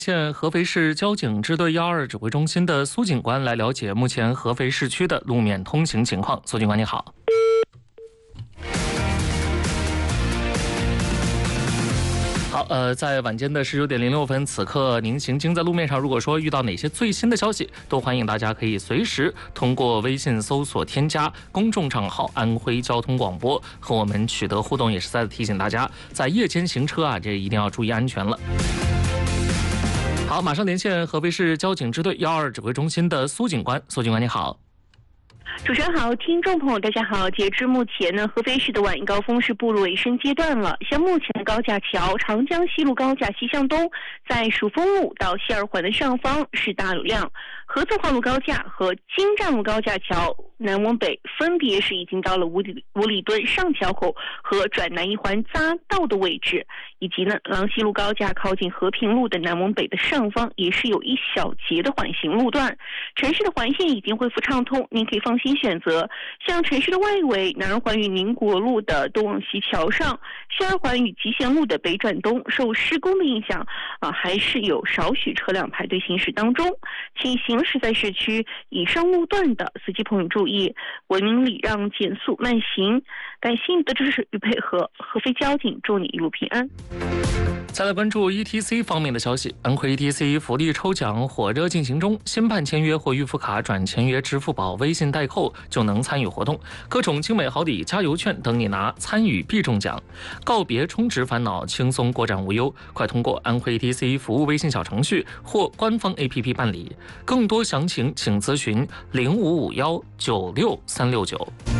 现合肥市交警支队122指挥中心的苏警官来了解目前合肥市区的路面通行情况。苏警官你好。好，在晚间的19:06，此刻您行经在路面上，如果说遇到哪些最新的消息，都欢迎大家可以随时通过微信搜索添加公众账号安徽交通广播和我们取得互动。也是再次提醒大家，在夜间行车这一定要注意安全了。好，马上连线合肥市交警支队122指挥中心的苏警官。苏警官你好。 主持人好，听众朋友大家好。截至目前呢，合肥市的晚宴高峰是步入尾声阶段了。像目前的高架桥长江西路高架西向东，在蜀峰路到西二环的上方是大流量，合作化路高架和金站路高架桥南往北分别是已经到了五里墩上桥口和转南一环匝道的位置，以及呢郎西路高架靠近和平路的南往北的上方也是有一小节的缓行路段。城市的环线已经恢复畅通，您可以放心选择。像城市的外围，南二环与宁国路的东往西桥上，西二环与集贤路的北转东受施工的影响还是有少许车辆排队行驶当中，请行驶在市区以上路段的司机朋友注意文明礼让，减速慢行。感谢你的支持与配合，合肥交警祝你一路平安。 再来关注 ETC 方面的消息，安徽 ETC 福利抽奖火热进行中，新办签约或预付卡转签约支付宝微信代扣就能参与活动，各种精美好礼、加油券等你拿，参与必中奖。告别充值烦恼，轻松过站无忧，快通过安徽 ETC 服务微信小程序或官方 APP 办理。更多详情请咨询0551963669。